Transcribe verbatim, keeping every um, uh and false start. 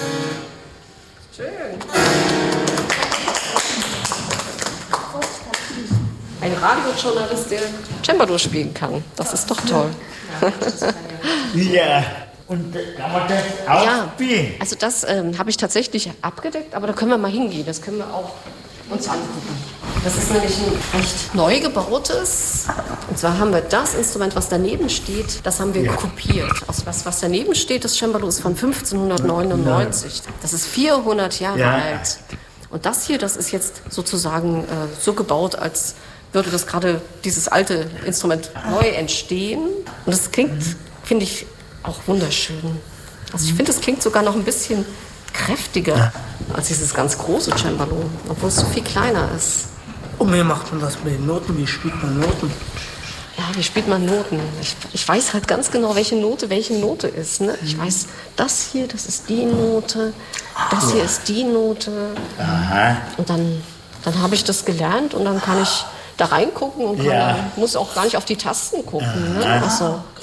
Schön. Ein Radiojournalist, der Cembalo spielen kann. Das ist doch toll. Ja, und kann man das auch Ja, spielen? also das ähm, habe ich tatsächlich abgedeckt, aber da können wir mal hingehen. Das können wir auch uns angucken. Das ist nämlich ein recht neu gebautes. Und zwar haben wir das Instrument, was daneben steht, das haben wir Ja. kopiert. Also das, was daneben steht, das Cembalo ist von fünfzehnhundertneunundneunzig. Das ist vierhundert Jahre Ja. alt. Und das hier, das ist jetzt sozusagen äh, so gebaut, als würde das gerade dieses alte Instrument neu entstehen. Und das klingt, finde ich, auch wunderschön. Also ich finde, es klingt sogar noch ein bisschen kräftiger als dieses ganz große Cembalo, obwohl es so viel kleiner ist. Und wie macht man das mit den Noten? Wie spielt man Noten? Ja, wie spielt man Noten? Ich, ich weiß halt ganz genau, welche Note welche Note ist. Ne? Ich weiß, das hier, das ist die Note, das hier ist die Note. Aha. Und dann, dann habe ich das gelernt und dann kann ich da reingucken und kann Ja. dann, muss auch gar nicht auf die Tasten gucken. Ne? Also,